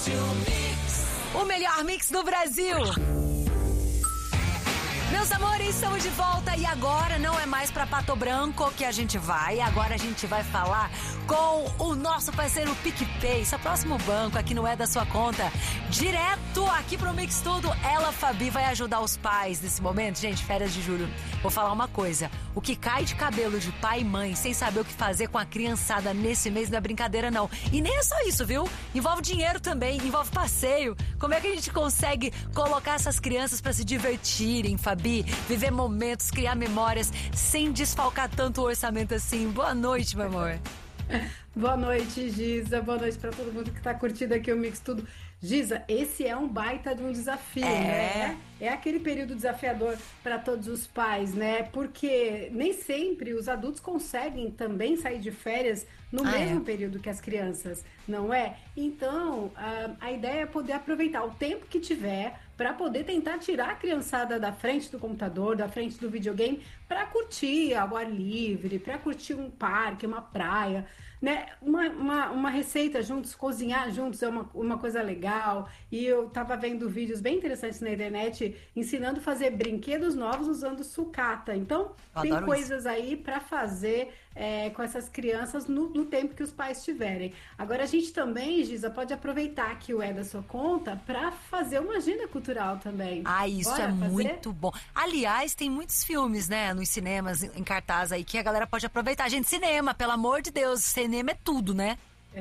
O melhor mix do Brasil. Meus amores, estamos de volta e agora não é mais pra Pato Branco que a gente vai. Agora a gente vai falar com o nosso parceiro PicPay. Seu próximo banco aqui não é da sua conta. Direto aqui pro Mix Tudo, ela, Fabi, vai ajudar os pais nesse momento. Gente, férias de julho. Vou falar uma coisa. O que cai de cabelo de pai e mãe sem saber o que fazer com a criançada nesse mês não é brincadeira, não. E nem é só isso, viu? Envolve dinheiro também, envolve passeio. Como é que a gente consegue colocar essas crianças pra se divertirem, Fabi? Viver momentos, criar memórias sem desfalcar tanto o orçamento assim. Boa noite, meu amor. Boa noite, Giza. Boa noite pra todo mundo que tá curtindo aqui o Mix Tudo. Giza, esse é um baita de um desafio, né? É aquele período desafiador para todos os pais, né? Porque nem sempre os adultos conseguem também sair de férias no mesmo período que as crianças, não é? Então, a ideia é poder aproveitar o tempo que tiver para poder tentar tirar a criançada da frente do computador, da frente do videogame, para curtir ao ar livre, para curtir um parque, uma praia, né? Uma receita juntos, cozinhar juntos é uma coisa legal. E eu tava vendo vídeos bem interessantes na internet ensinando a fazer brinquedos novos usando sucata. Então, tem coisas aí para fazer com essas crianças no tempo que os pais tiverem. Agora, a gente também, Giza, pode aproveitar que o É da Sua Conta para fazer uma agenda cultural também. Isso Bora fazer? Muito bom. Aliás, tem muitos filmes, né, nos cinemas, em cartaz aí, que a galera pode aproveitar. Gente, cinema, pelo amor de Deus, cinema é tudo, né?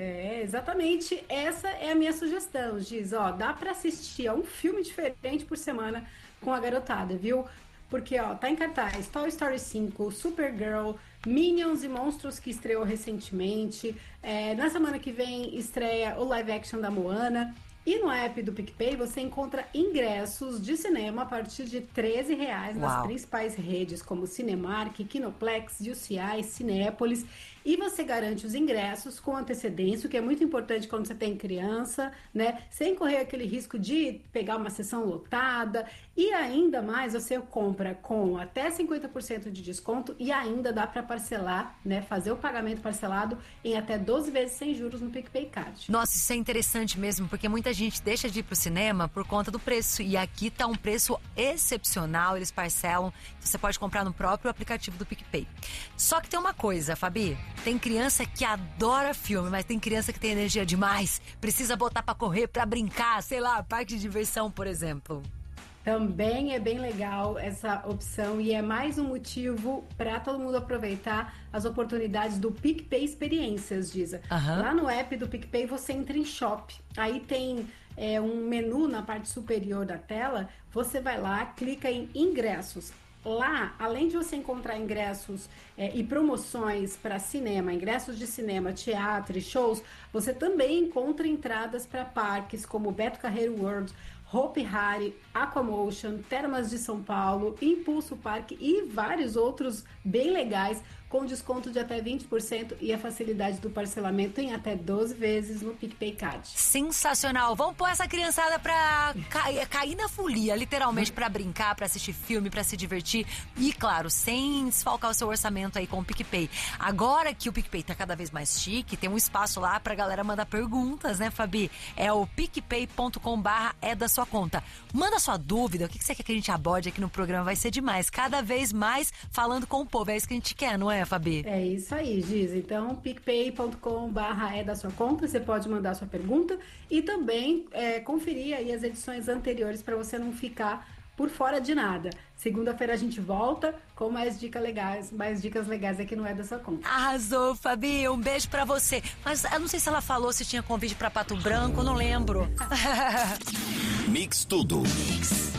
Exatamente. Essa é a minha sugestão, Giz. Dá pra assistir a um filme diferente por semana com a garotada, viu? Porque, tá em cartaz Toy Story 5, Supergirl, Minions e Monstros, que estreou recentemente. Na semana que vem estreia o live action da Moana. E no app do PicPay você encontra ingressos de cinema a partir de R$13 nas principais redes como Cinemark, Kinoplex, UCI, Cinépolis. E você garante os ingressos com antecedência, o que é muito importante quando você tem criança, né? Sem correr aquele risco de pegar uma sessão lotada. E ainda mais, você compra com até 50% de desconto e ainda dá para parcelar, né? Fazer o pagamento parcelado em até 12 vezes sem juros no PicPay Card. Nossa, isso é interessante mesmo, porque muita gente deixa de ir pro cinema por conta do preço. E aqui tá um preço excepcional, eles parcelam. Você pode comprar no próprio aplicativo do PicPay. Só que tem uma coisa, Fabi. Tem criança que adora filme, mas tem criança que tem energia demais. Precisa botar pra correr, pra brincar, sei lá, parque de diversão, por exemplo. Também é bem legal essa opção e é mais um motivo para todo mundo aproveitar as oportunidades do PicPay Experiências, Giza. Lá no app do PicPay você entra em Shop, aí tem um menu na parte superior da tela, você vai lá, clica em Ingressos. Lá, além de você encontrar ingressos e promoções para cinema, ingressos de cinema, teatro e shows, você também encontra entradas para parques como Beto Carreiro World, Hopi Hari, Aquamotion, Termas de São Paulo, Impulso Parque e vários outros bem legais, com desconto de até 20% e a facilidade do parcelamento em até 12 vezes no PicPay Card. Sensacional! Vamos pôr essa criançada pra cair na folia, literalmente, pra brincar, pra assistir filme, pra se divertir e, claro, sem desfalcar o seu orçamento aí com o PicPay. Agora que o PicPay tá cada vez mais chique, tem um espaço lá pra galera mandar perguntas, né, Fabi? É o picpay.com/é da sua conta. Manda sua dúvida, o que você quer que a gente aborde aqui no programa? Vai ser demais, cada vez mais falando com o povo, é isso que a gente quer, não é, Fabi? É isso aí, Giz. Então, picpay.com/é da sua conta, você pode mandar sua pergunta e também conferir aí as edições anteriores para você não ficar por fora de nada. Segunda-feira a gente volta com mais dicas legais aqui no É da Sua Conta. Arrasou, Fabi, um beijo pra você. Mas eu não sei se ela falou se tinha convite pra Pato Branco, eu não lembro. Mix Tudo.